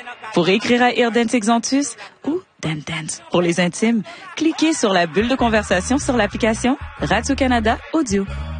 Pour écrire à Irdense Exantus ou Dance pour les intimes, cliquez sur la bulle de conversation sur l'application Radio-Canada Audio.